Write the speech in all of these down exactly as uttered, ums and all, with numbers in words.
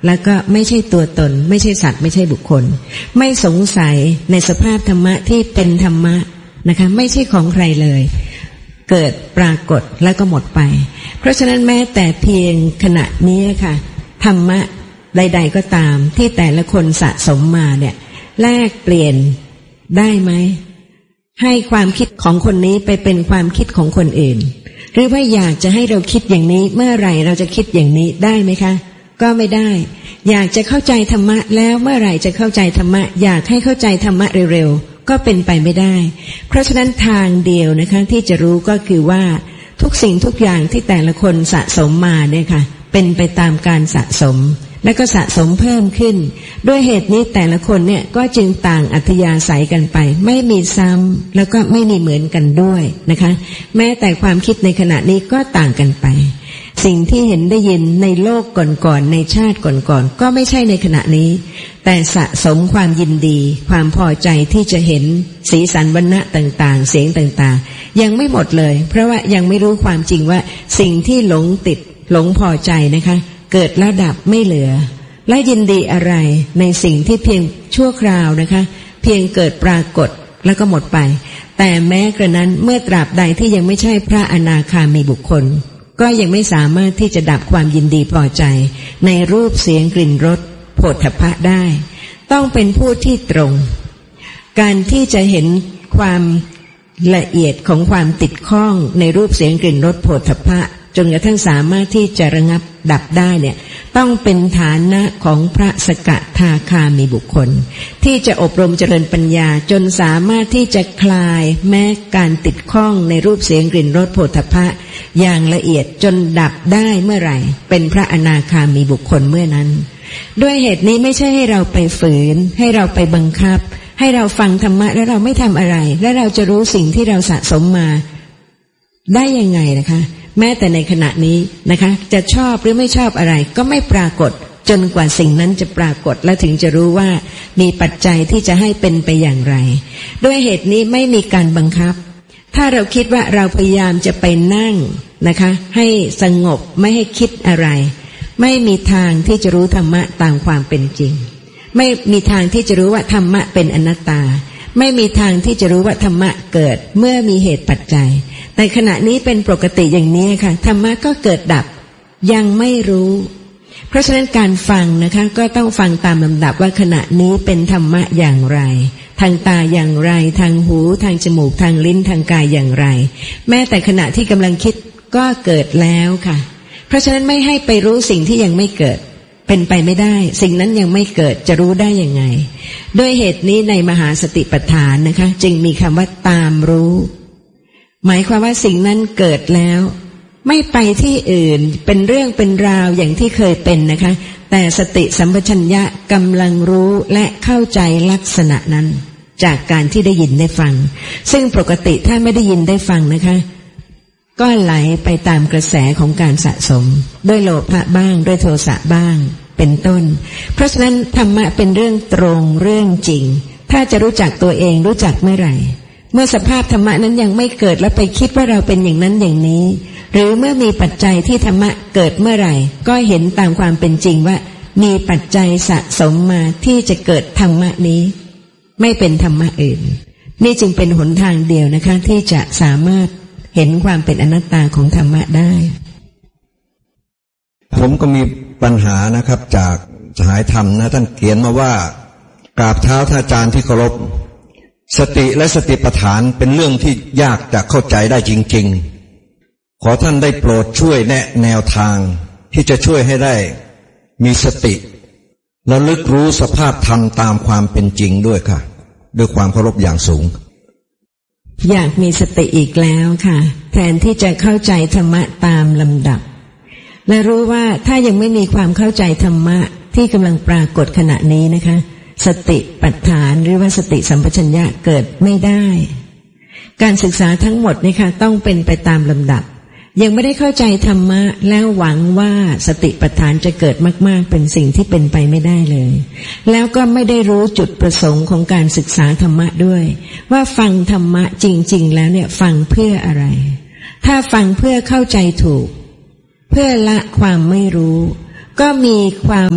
แล้วก็ไม่ใช่ตัวตนไม่ใช่สัตว์ไม่ใช่บุคคลไม่สงสัยในสภาพธรรมะที่เป็นธรรมะนะคะไม่ใช่ของใครเลยเกิดปรากฏแล้วก็หมดไปเพราะฉะนั้นแม้แต่เพียงขณะนี้ค่ะธรรมะใดๆก็ตามที่แต่ละคนสะสมมาเนี่ยแลกเปลี่ยนได้ไหมให้ความคิดของคนนี้ไปเป็นความคิดของคนอื่นหรือว่าอยากจะให้เราคิดอย่างนี้เมื่อไหร่เราจะคิดอย่างนี้ได้ไหมคะก็ไม่ได้อยากจะเข้าใจธรรมะแล้วเมื่อไหร่จะเข้าใจธรรมะอยากให้เข้าใจธรรมะเร็วๆก็เป็นไปไม่ได้เพราะฉะนั้นทางเดียวนะคะที่จะรู้ก็คือว่าทุกสิ่งทุกอย่างที่แต่ละคนสะสมมาเนี่ยค่ะเป็นไปตามการสะสมและก็สะสมเพิ่มขึ้นด้วยเหตุนี้แต่ละคนเนี่ยก็จึงต่างอัธยาศัยกันไปไม่มีซ้ำแล้วก็ไม่มีเหมือนกันด้วยนะคะแม้แต่ความคิดในขณะนี้ก็ต่างกันไปสิ่งที่เห็นได้ยินในโลกก่อนๆในชาติก่อนๆก็ไม่ใช่ในขณะนี้แต่สะสมความยินดีความพอใจที่จะเห็นสีสันวรรณะต่างๆเสียงต่างๆยังไม่หมดเลยเพราะว่ายังไม่รู้ความจริงว่าสิ่งที่หลงติดหลงพอใจนะคะเกิดแล้วดับไม่เหลือและยินดีอะไรในสิ่งที่เพียงชั่วคราวนะคะเพียงเกิดปรากฏแล้วก็หมดไปแต่แม้กระนั้นเมื่อตราบใดที่ยังไม่ใช่พระอนาคามีบุคคลก็ยังไม่สามารถที่จะดับความยินดีพอใจในรูปเสียงกลิ่นรสโผฏฐัพพะได้ต้องเป็นผู้ที่ตรงการที่จะเห็นความละเอียดของความติดข้องในรูปเสียงกลิ่นรสโผฏฐัพพะจนกระทั่งสามารถที่จะระงับดับได้เนี่ยต้องเป็นฐานะของพระสกทาคามีบุคคลที่จะอบรมเจริญปัญญาจนสามารถที่จะคลายแม้การติดข้องในรูปเสียงกลิ่นรสโผฏฐัพพะอย่างละเอียดจนดับได้เมื่อไหร่เป็นพระอนาคามีบุคคลเมื่อนั้นด้วยเหตุนี้ไม่ใช่ให้เราไปฝืนให้เราไปบังคับให้เราฟังธรรมะแล้วเราไม่ทำอะไรและเราจะรู้สิ่งที่เราสะสมมาได้ยังไงนะคะแม้แต่ในขณะนี้นะคะจะชอบหรือไม่ชอบอะไรก็ไม่ปรากฏจนกว่าสิ่งนั้นจะปรากฏและถึงจะรู้ว่ามีปัจจัยที่จะให้เป็นไปอย่างไรด้วยเหตุนี้ไม่มีการบังคับถ้าเราคิดว่าเราพยายามจะไปนั่งนะคะให้สงบไม่ให้คิดอะไรไม่มีทางที่จะรู้ธรรมะตามความเป็นจริงไม่มีทางที่จะรู้ว่าธรรมะเป็นอนัตตาไม่มีทางที่จะรู้ว่าธรรมะเกิดเมื่อมีเหตุปัจจัยในขณะนี้เป็นปกติอย่างนี้ค่ะธรรมะก็เกิดดับยังไม่รู้เพราะฉะนั้นการฟังนะคะก็ต้องฟังตามลำดับว่าขณะนี้เป็นธรรมะอย่างไรทางตาอย่างไรทางหูทางจมูกทางลิ้นทางกายอย่างไรแม้แต่ขณะที่กำลังคิดก็เกิดแล้วค่ะเพราะฉะนั้นไม่ให้ไปรู้สิ่งที่ยังไม่เกิดเป็นไปไม่ได้สิ่งนั้นยังไม่เกิดจะรู้ได้ยังไงด้วยเหตุนี้ในมหาสติปัฏฐานนะคะจึงมีคำว่าตามรู้หมายความว่าสิ่งนั้นเกิดแล้วไม่ไปที่อื่นเป็นเรื่องเป็นราวอย่างที่เคยเป็นนะคะแต่สติสัมปชัญญะกำลังรู้และเข้าใจลักษณะนั้นจากการที่ได้ยินได้ฟังซึ่งปกติถ้าไม่ได้ยินได้ฟังนะคะก็ไหลไปตามกระแสของการสะสมด้วยโลภะบ้างด้วยโทสะบ้างเป็นต้นเพราะฉะนั้นธรรมะเป็นเรื่องตรงเรื่องจริงถ้าจะรู้จักตัวเองรู้จักเมื่อไหร่เมื่อสภาพธรรมะนั้นยังไม่เกิดแล้วไปคิดว่าเราเป็นอย่างนั้นอย่างนี้หรือเมื่อมีปัจจัยที่ธรรมะเกิดเมื่อไหร่ก็เห็นตามความเป็นจริงว่ามีปัจจัยสะสมมาที่จะเกิดธรรมะนี้ไม่เป็นธรรมะอื่นนี่จึงเป็นหนทางเดียวนะคะที่จะสามารถเห็นความเป็นอนัตตาของธรรมะได้ผมก็มีปัญหานะครับจากสหายธรรมนะท่านเขียนมาว่ากราบเท้าท่านอาจารย์ที่เคารพสติและสติปัฏฐานเป็นเรื่องที่ยากจะเข้าใจได้จริงๆขอท่านได้โปรดช่วยแนะแนวทางที่จะช่วยให้ได้มีสติและลึกรู้สภาพธรรมตามความเป็นจริงด้วยค่ะด้วยความเคารพอย่างสูงอยากมีสติอีกแล้วค่ะแทนที่จะเข้าใจธรรมะตามลำดับและรู้ว่าถ้ายังไม่มีความเข้าใจธรรมะที่กำลังปรากฏขณะนี้นะคะสติปัฏฐานหรือว่าสติสัมปชัญญะเกิดไม่ได้การศึกษาทั้งหมดนะคะต้องเป็นไปตามลำดับยังไม่ได้เข้าใจธรรมะแล้วหวังว่าสติปัฏฐานจะเกิดมากๆเป็นสิ่งที่เป็นไปไม่ได้เลยแล้วก็ไม่ได้รู้จุดประสงค์ของการศึกษาธรรมะด้วยว่าฟังธรรมะจริงๆแล้วเนี่ยฟังเพื่ออะไรถ้าฟังเพื่อเข้าใจถูกเพื่อละความไม่รู้ก็มีความ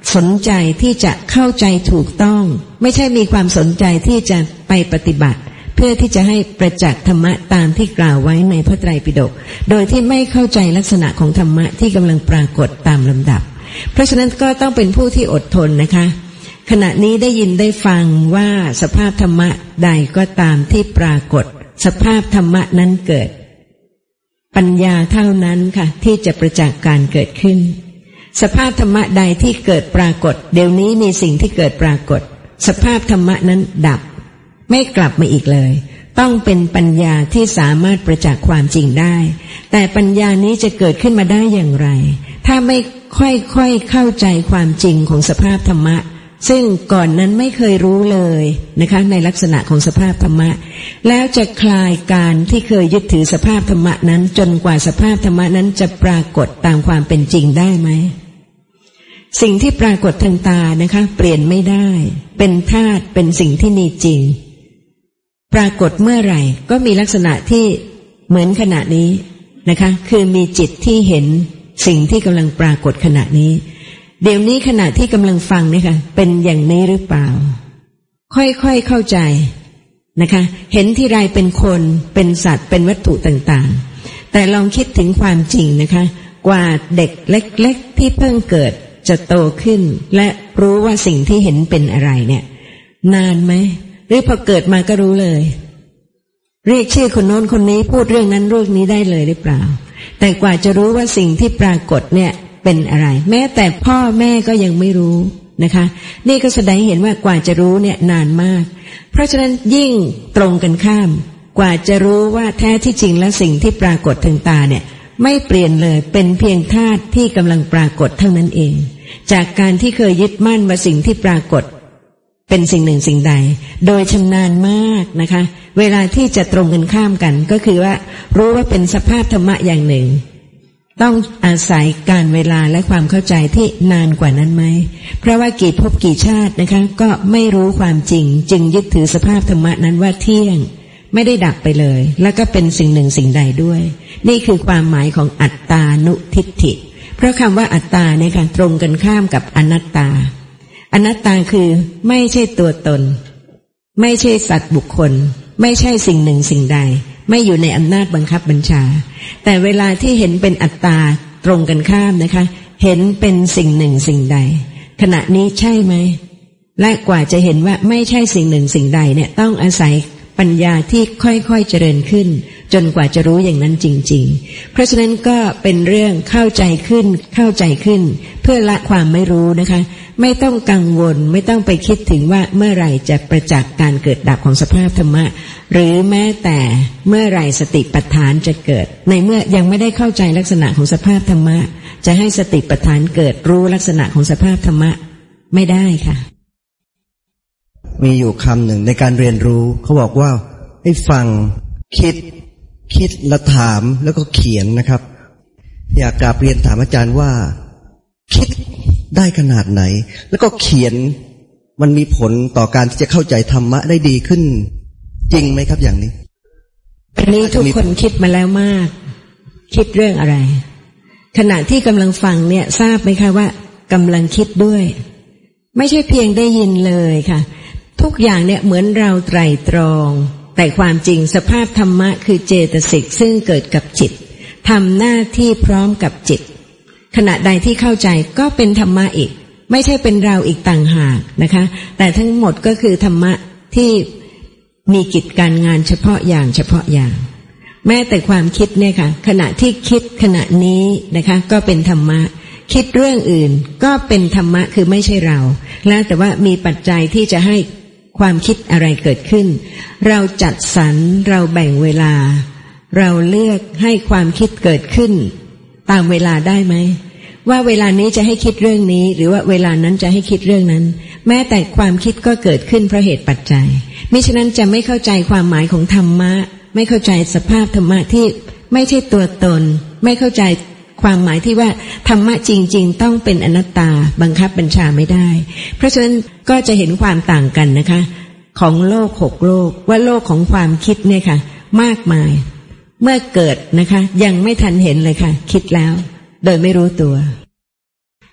สนใจที่จะเข้าใจถูกต้องไม่ใช่มีความสนใจที่จะไปปฏิบัติเพื่อที่จะให้ประจักษ์ธรรมะตามที่กล่าวไว้ในพระไตรปิฎกโดยที่ไม่เข้าใจลักษณะของธรรมะที่กำลังปรากฏตามลำดับเพราะฉะนั้นก็ต้องเป็นผู้ที่อดทนนะคะขณะนี้ได้ยินได้ฟังว่าสภาพธรรมะใดก็ตามที่ปรากฏสภาพธรรมะนั้นเกิดปัญญาเท่านั้นค่ะที่จะประจักษ์การเกิดขึ้นสภาพธรรมะใดที่เกิดปรากฏเดี๋ยวนี้มีสิ่งที่เกิดปรากฏสภาพธรรมะนั้นดับไม่กลับมาอีกเลยต้องเป็นปัญญาที่สามารถประจักษ์ความจริงได้แต่ปัญญานี้จะเกิดขึ้นมาได้อย่างไรถ้าไม่ค่อยๆเข้าใจความจริงของสภาพธรรมะซึ่งก่อนนั้นไม่เคยรู้เลยนะคะในลักษณะของสภาพธรรมะแล้วจะคลายการที่เคยยึดถือสภาพธรรมะนั้นจนกว่าสภาพธรรมะนั้นจะปรากฏตามความเป็นจริงได้ไหมสิ่งที่ปรากฏทางตานะคะเปลี่ยนไม่ได้เป็นธาตุเป็นสิ่งที่มีจริงปรากฏเมื่อไหร่ก็มีลักษณะที่เหมือนขณะนี้นะคะคือมีจิตที่เห็นสิ่งที่กำลังปรากฏขณะนี้เดี๋ยวนี้ขณะที่กำลังฟังเนี่ยค่ะเป็นอย่างนี้หรือเปล่าค่อยๆเข้าใจนะคะเห็นที่ไรเป็นคนเป็นสัตว์เป็นวัตถุต่างๆแต่ลองคิดถึงความจริงนะคะกว่าเด็กเล็กๆที่เพิ่งเกิดจะโตขึ้นและรู้ว่าสิ่งที่เห็นเป็นอะไรเนี่ยนานไหมหรือพอเกิดมาก็รู้เลยเรียกชื่อคนโน้นคนนี้พูดเรื่องนั้นเรื่องนี้ได้เลยหรือเปล่าแต่กว่าจะรู้ว่าสิ่งที่ปรากฏเนี่ยเป็นอะไรแม้แต่พ่อแม่ก็ยังไม่รู้นะคะนี่ก็แสดงเห็นว่ากว่าจะรู้เนี่ยนานมากเพราะฉะนั้นยิ่งตรงกันข้ามกว่าจะรู้ว่าแท้ที่จริงแล้วสิ่งที่ปรากฏทางตาเนี่ยไม่เปลี่ยนเลยเป็นเพียงธาตุที่กำลังปรากฏเท่านั้นเองจากการที่เคยยึดมั่นว่าสิ่งที่ปรากฏเป็นสิ่งหนึ่งสิ่งใดโดยชำนาญมากนะคะเวลาที่จะตรงกันข้ามกันก็คือว่ารู้ว่าเป็นสภาพธรรมะอย่างหนึ่งต้องอาศัยการเวลาและความเข้าใจที่นานกว่านั้นไหมเพราะว่ากี่ภพกี่ชาตินะคะก็ไม่รู้ความจริงจึงยึดถือสภาพธรรมะนั้นว่าเที่ยงไม่ได้ดับไปเลยแล้วก็เป็นสิ่งหนึ่งสิ่งใดด้วยนี่คือความหมายของอัตตานุทิฏฐิเพราะคำว่าอัตตาเนี่ยค่ะตรงกันข้ามกับอนัตตาอนัตตาคือไม่ใช่ตัวตนไม่ใช่สัตว์บุคคลไม่ใช่สิ่งหนึ่งสิ่งใดไม่อยู่ในอำนาจบังคับบัญชาแต่เวลาที่เห็นเป็นอัตตาตรงกันข้ามนะคะเห็นเป็นสิ่งหนึ่งสิ่งใดขณะนี้ใช่ไหมและกว่าจะเห็นว่าไม่ใช่สิ่งหนึ่งสิ่งใดเนี่ยต้องอาศัยปัญญาที่ค่อยๆเจริญขึ้นจนกว่าจะรู้อย่างนั้นจริงๆเพราะฉะนั้นก็เป็นเรื่องเข้าใจขึ้นเข้าใจขึ้นเพื่อละความไม่รู้นะคะไม่ต้องกังวลไม่ต้องไปคิดถึงว่าเมื่อไหร่จะประจักษ์การเกิดดับของสภาพธรรมะหรือแม้แต่เมื่อไหร่สติปัฏฐานจะเกิดในเมื่อยังไม่ได้เข้าใจลักษณะของสภาพธรรมะจะให้สติปัฏฐานเกิดรู้ลักษณะของสภาพธรรมะไม่ได้ค่ะมีอยู่คำหนึ่งในการเรียนรู้เขาบอกว่าให้ฟังคิดคิดและถามแล้วก็เขียนนะครับอยากกราบเรียนถามอาจารย์ว่าคิดได้ขนาดไหนแล้วก็เขียนมันมีผลต่อการที่จะเข้าใจธรรมะได้ดีขึ้นจริงไหมครับอย่างนี้อันนี้ทุกคนคิดมาแล้วมากคิดเรื่องอะไรขณะที่กำลังฟังเนี่ยทราบไหมคะว่ากำลังคิดด้วยไม่ใช่เพียงได้ยินเลยค่ะทุกอย่างเนี่ยเหมือนเราไตร่ตรองแต่ความจริงสภาพธรรมะคือเจตสิกซึ่งเกิดกับจิตทำหน้าที่พร้อมกับจิตขณะใดที่เข้าใจก็เป็นธรรมะอีกไม่ใช่เป็นเราอีกต่างหากนะคะแต่ทั้งหมดก็คือธรรมะที่มีกิจการงานเฉพาะอย่างเฉพาะอย่างแม้แต่ความคิดเนี่ยค่ะขณะที่คิดขณะนี้นะคะก็เป็นธรรมะคิดเรื่องอื่นก็เป็นธรรมะคือไม่ใช่เราแล้วแต่ว่ามีปัจจัยที่จะให้ความคิดอะไรเกิดขึ้นเราจัดสรรเราแบ่งเวลาเราเลือกให้ความคิดเกิดขึ้นตามเวลาได้ไหมว่าเวลานี้จะให้คิดเรื่องนี้หรือว่าเวลานั้นจะให้คิดเรื่องนั้นแม้แต่ความคิดก็เกิดขึ้นเพราะเหตุปัจจัยมิฉะนั้นจะไม่เข้าใจความหมายของธรรมะไม่เข้าใจสภาพธรรมะที่ไม่ใช่ตัวตนไม่เข้าใจความหมายที่ว่าธรรมะจริงๆต้องเป็นอนัตตาบังคับบัญชาไม่ได้เพราะฉะนั้นก็จะเห็นความต่างกันนะคะของโลกหกโลกว่าโลกของความคิดเนี่ยค่ะมากมายเมื่อเกิดนะคะยังไม่ทันเห็นเลยค่ะคิดแล้วโดยไม่รู้ตัว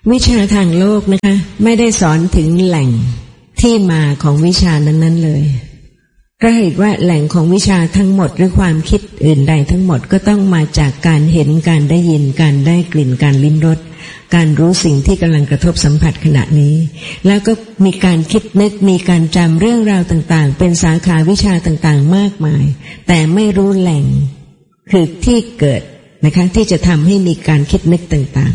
วิชาทางโลกนะคะไม่ได้สอนถึงแหล่งที่มาของวิชานั้นๆเลยก็เห็นว่าแหล่งของวิชาทั้งหมดหรือความคิดอื่นใดทั้งหมดก็ต้องมาจากการเห็นการได้ยินการได้กลิ่นการลิ้มรสการรู้สิ่งที่กำลังกระทบสัมผัสขณะนี้แล้วก็มีการคิดนึกมีการจำเรื่องราวต่างๆเป็นสาขาวิชาต่างๆมากมายแต่ไม่รู้แหล่งคือที่เกิดนะคะที่จะทำให้มีการคิดนึกต่าง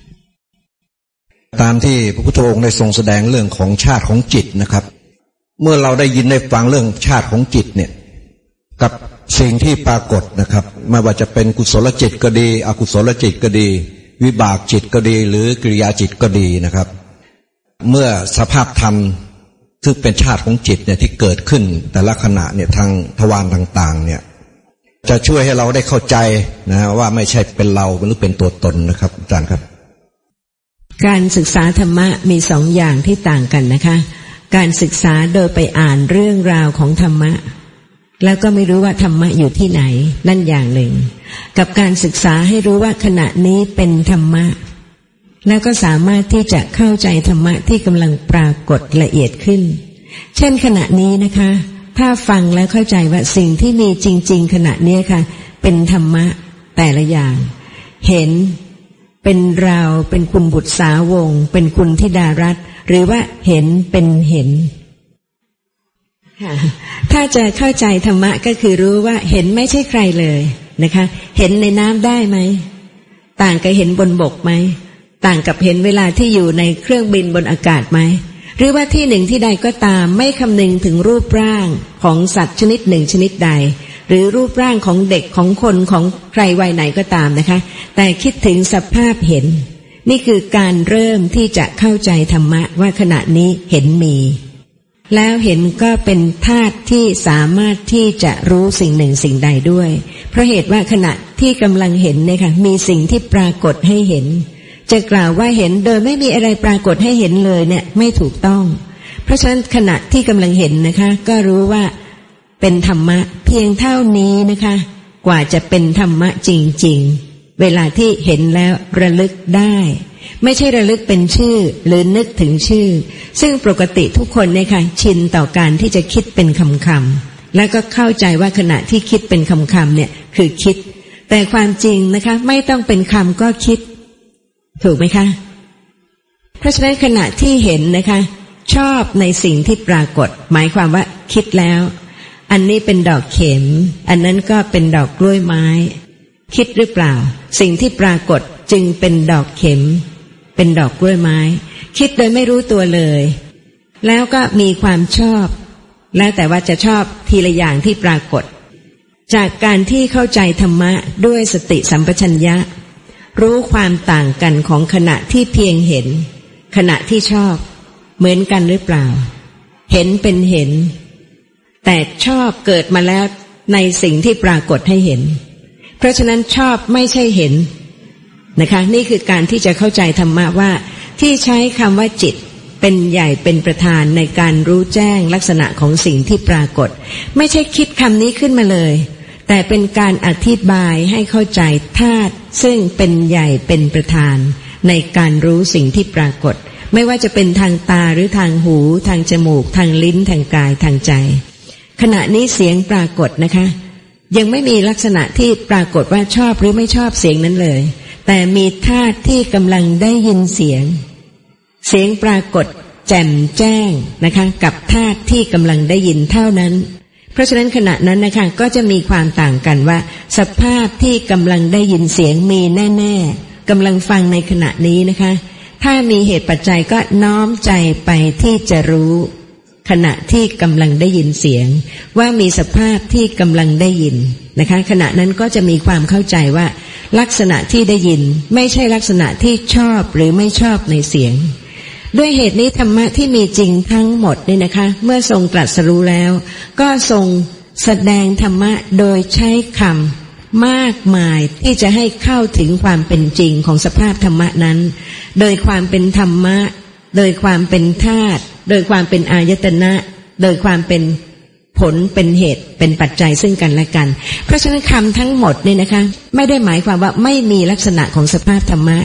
ๆตามที่พระพุทธองค์ได้ทรงแสดงเรื่องของชาติของจิตนะครับเมื่อเราได้ยินได้ฟังเรื่องชาติของจิตเนี่ยกับสิ่งที่ปรากฏนะครับไม่ว่าจะเป็นกุศลจิตก็ดีอกุศลจิตก็ดีวิบากจิตก็ดีหรือกิริยาจิตก็ดีนะครับเมื่อสภาพธรรมซึ่งเป็นชาติของจิตเนี่ยที่เกิดขึ้นแต่ละขณะเนี่ยทางทวารต่างๆเนี่ยจะช่วยให้เราได้เข้าใจนะว่าไม่ใช่เป็นเราหรือเป็นตัวตนนะครับอาจารย์ครับการศึกษาธรรมะมีสองอย่างที่ต่างกันนะคะการศึกษาโดยไปอ่านเรื่องราวของธรรมะแล้วก็ไม่รู้ว่าธรรมะอยู่ที่ไหนนั่นอย่างหนึ่งกับการศึกษาให้รู้ว่าขณะนี้เป็นธรรมะแล้วก็สามารถที่จะเข้าใจธรรมะที่กำลังปรากฏละเอียดขึ้นเช่นขณะนี้นะคะถ้าฟังแล้วเข้าใจว่าสิ่งที่มีจริงๆขณะนี้ค่ะเป็นธรรมะแต่ละอย่างเห็นเป็นเราเป็นคุณบุตรสาวงศ์เป็นคุณธิดารัตน์หรือว่าเห็นเป็นเห็นถ้าจะเข้าใจธรรมะก็คือรู้ว่าเห็นไม่ใช่ใครเลยนะคะเห็นในน้ำได้ไหมต่างกับเห็นบนบกไหมต่างกับเห็นเวลาที่อยู่ในเครื่องบินบนอากาศไหมหรือว่าที่หนึ่งที่ใดก็ตามไม่คำนึงถึงรูปร่างของสัตว์ชนิดหนึ่งชนิดใดหรือรูปร่างของเด็กของคนของใครวัยไหนก็ตามนะคะแต่คิดถึงสภาพเห็นนี่คือการเริ่มที่จะเข้าใจธรรมะว่าขณะนี้เห็นมีแล้วเห็นก็เป็นธาตุที่สามารถที่จะรู้สิ่งหนึ่งสิ่งใดด้วยเพราะเหตุว่าขณะที่กำลังเห็นเนี่ยค่ะมีสิ่งที่ปรากฏให้เห็นจะกล่าวว่าเห็นโดยไม่มีอะไรปรากฏให้เห็นเลยเนี่ยไม่ถูกต้องเพราะฉะนั้นขณะที่กำลังเห็นนะคะก็รู้ว่าเป็นธรรมะเพียงเท่านี้นะคะกว่าจะเป็นธรรมะจริงๆเวลาที่เห็นแล้วระลึกได้ไม่ใช่ระลึกเป็นชื่อหรือนึกถึงชื่อซึ่งปกติทุกคนเนี่ยค่ะชินต่อการที่จะคิดเป็นคำๆแล้วก็เข้าใจว่าขณะที่คิดเป็นคำๆเนี่ยคือคิดแต่ความจริงนะคะไม่ต้องเป็นคำก็คิดถูกไหมคะเพราะฉะนั้นขณะที่เห็นนะคะชอบในสิ่งที่ปรากฏหมายความว่าคิดแล้วอันนี้เป็นดอกเข็มอันนั้นก็เป็นดอกกล้วยไม้คิดหรือเปล่าสิ่งที่ปรากฏจึงเป็นดอกเข็มเป็นดอกกล้วยไม้คิดโดยไม่รู้ตัวเลยแล้วก็มีความชอบแล้วแต่ว่าจะชอบทีละอย่างที่ปรากฏจากการที่เข้าใจธรรมะด้วยสติสัมปชัญญะรู้ความต่างกันของขณะที่เพียงเห็นขณะที่ชอบเหมือนกันหรือเปล่าเห็นเป็นเห็นแต่ชอบเกิดมาแล้วในสิ่งที่ปรากฏให้เห็นเพราะฉะนั้นชอบไม่ใช่เห็นนะคะนี่คือการที่จะเข้าใจธรรมะว่าที่ใช้คำว่าจิตเป็นใหญ่เป็นประธานในการรู้แจ้งลักษณะของสิ่งที่ปรากฏไม่ใช่คิดคำนี้ขึ้นมาเลยแต่เป็นการอธิบายให้เข้าใจธาตุซึ่งเป็นใหญ่เป็นประธานในการรู้สิ่งที่ปรากฏไม่ว่าจะเป็นทางตาหรือทางหูทางจมูกทางลิ้นทางกายทางใจขณะนี้เสียงปรากฏนะคะยังไม่มีลักษณะที่ปรากฏว่าชอบหรือไม่ชอบเสียงนั้นเลยแต่มีธาตุที่กำลังได้ยินเสียงเสียงปรากฏแจ่มแจ้งนะคะกับธาตุที่กำลังได้ยินเท่านั้นเพราะฉะนั้นขณะนั้นนะคะก็จะมีความต่างกันว่าสภาพที่กำลังได้ยินเสียงมีแน่ๆกำลังฟังในขณะนี้นะคะถ้ามีเหตุปัจจัยก็น้อมใจไปที่จะรู้ขณะที่กำลังได้ยินเสียงว่ามีสภาพที่กำลังได้ยินนะคะขณะนั้นก็จะมีความเข้าใจว่าลักษณะที่ได้ยินไม่ใช่ลักษณะที่ชอบหรือไม่ชอบในเสียงด้วยเหตุนี้ธรรมะที่มีจริงทั้งหมดนี่นะคะเมื่อทรงตรัสรู้แล้วก็ทรงแสดงธรรมะโดยใช้คำมากมายที่จะให้เข้าถึงความเป็นจริงของสภาพธรรมะนั้นโดยความเป็นธรรมะโดยความเป็นธาตุโดยความเป็นอายตนะโดยความเป็นผลเป็นเหตุเป็นปัจจัยซึ่งกันและกันเพราะฉะนั้นคำทั้งหมดนี่นะคะไม่ได้หมายความว่าไม่มีลักษณะของสภาพธรรมะ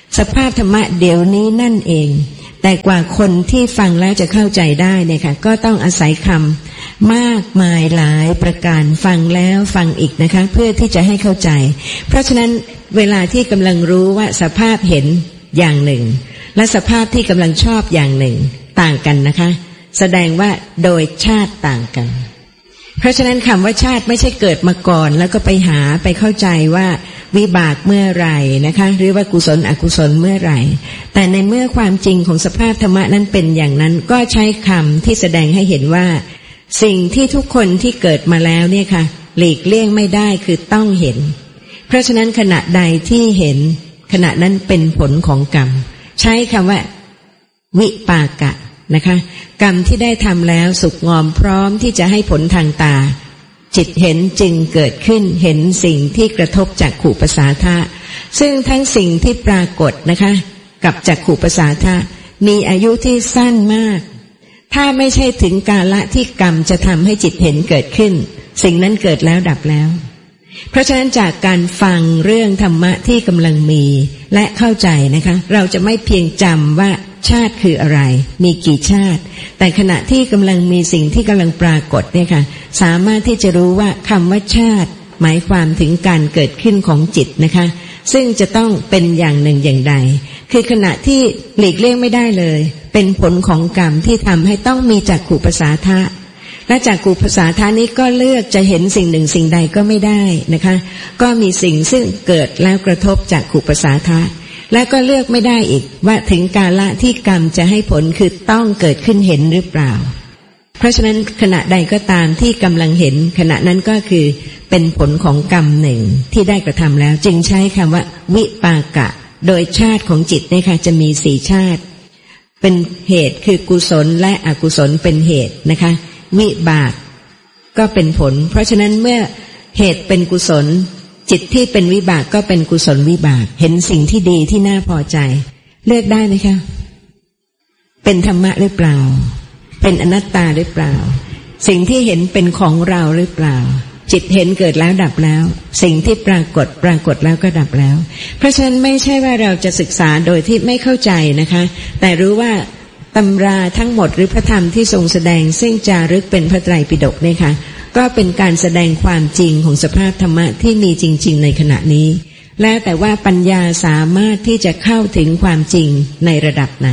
สภาพธรรมะเดี๋ยวนี้นั่นเองแต่กว่าคนที่ฟังแล้วจะเข้าใจได้เนี่ยค่ะก็ต้องอาศัยคำมากมายหลายประการฟังแล้วฟังอีกนะคะเพื่อที่จะให้เข้าใจเพราะฉะนั้นเวลาที่กำลังรู้ว่าสภาพเห็นอย่างหนึ่งและสภาพที่กำลังชอบอย่างหนึ่งต่างกันนะคะแสดงว่าโดยชาติต่างกันเพราะฉะนั้นคำว่าชาติไม่ใช่เกิดมาก่อนแล้วก็ไปหาไปเข้าใจว่าวิบากเมื่อไหร่นะคะหรือว่ากุศลอกุศลเมื่อไหร่แต่ในเมื่อความจริงของสภาพธรรมะนั้นเป็นอย่างนั้นก็ใช้คำที่แสดงให้เห็นว่าสิ่งที่ทุกคนที่เกิดมาแล้วเนี่ยค่ะหลีกเลี่ยงไม่ได้คือต้องเห็นเพราะฉะนั้นขณะใดที่เห็นขณะนั้นเป็นผลของกรรมใช้คำว่าวิปากะนะคะกรรมที่ได้ทำแล้วสุกงอมพร้อมที่จะให้ผลทางตาจิตเห็นจึงเกิดขึ้นเห็นสิ่งที่กระทบจักขุประสาทะซึ่งทั้งสิ่งที่ปรากฏนะคะกับจักขุประสาทะมีอายุที่สั้นมากถ้าไม่ใช่ถึงกาลที่กรรมจะทำให้จิตเห็นเกิดขึ้นสิ่งนั้นเกิดแล้วดับแล้วเพราะฉะนั้นจากการฟังเรื่องธรรมะที่กำลังมีและเข้าใจนะคะเราจะไม่เพียงจำว่าชาติคืออะไรมีกี่ชาติแต่ขณะที่กำลังมีสิ่งที่กำลังปรากฏเนี่ยค่ะสามารถที่จะรู้ว่าคำว่าชาติหมายความถึงการเกิดขึ้นของจิตนะคะซึ่งจะต้องเป็นอย่างหนึ่งอย่างใดคือขณะที่หลีกเลี่ยงไม่ได้เลยเป็นผลของกรรมที่ทำให้ต้องมีจักขุประสาทะและจักขุประสาทะนี้ก็เลือกจะเห็นสิ่งหนึ่งสิ่งใดก็ไม่ได้นะคะก็มีสิ่งซึ่งเกิดแล้วกระทบจักขุประสาทะและก็เลือกไม่ได้อีกว่าถึงกาลที่กรรมจะให้ผลคือต้องเกิดขึ้นเห็นหรือเปล่าเพราะฉะนั้นขณะใดก็ตามที่กำลังเห็นขณะนั้นก็คือเป็นผลของกรรมหนึ่งที่ได้กระทำแล้วจึงใช้คำว่าวิปากะโดยชาติของจิตเนี่ยค่ะจะมีสี่ชาติเป็นเหตุคือกุศลและอกุศลเป็นเหตุนะคะวิบากก็เป็นผลเพราะฉะนั้นเมื่อเหตุเป็นกุศลจิตที่เป็นวิบากก็เป็นกุศลวิบากเห็นสิ่งที่ดีที่น่าพอใจเลือกได้ไหมคะเป็นธรรมะหรือเปล่าเป็นอนัตตาหรือเปล่าสิ่งที่เห็นเป็นของเราหรือเปล่าจิตเห็นเกิดแล้วดับแล้วสิ่งที่ปรากฏปรากฏแล้วก็ดับแล้วเพราะฉะนั้นไม่ใช่ว่าเราจะศึกษาโดยที่ไม่เข้าใจนะคะแต่รู้ว่าตำราทั้งหมดหรือพระธรรมที่ทรงแสดงซึ่งจารึกเป็นพระไตรปิฎกเนี่ยค่ะก็เป็นการแสดงความจริงของสภาพธรรมะที่มีจริงๆในขณะนี้แล้วแต่ว่าปัญญาสามารถที่จะเข้าถึงความจริงในระดับไหน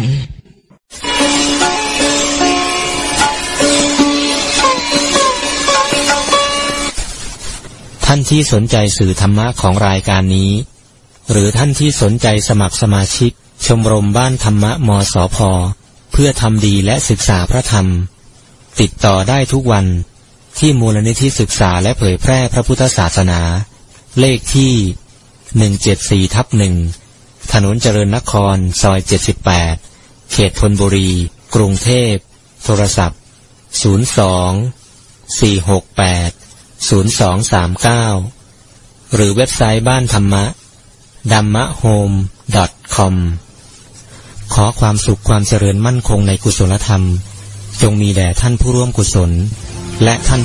ท่านที่สนใจสื่อธรรมะของรายการนี้หรือท่านที่สนใจสมัครสมาชิกชมรมบ้านธรรมะมสภ.เพื่อทำดีและศึกษาพระธรรมติดต่อได้ทุกวันที่มูลนิธิศึกษาและเผยแพร่พระพุทธศาสนาเลขที่หนึ่งเจ็ดสี่ทับหนึ่งถนนเจริญนครซอยเจ็ดสิบแปดเขตธนบุรีกรุงเทพโทรศัพท์ศูนย์ สอง สี่ หก แปด ศูนย์ สอง สาม เก้าหรือเว็บไซต์บ้านธรรมะ ดัมมะโฮม ดอท คอม ขอความสุขความเจริญมั่นคงในกุศลธรรมจงมีแด่ท่านผู้ร่วมกุศลและท่าน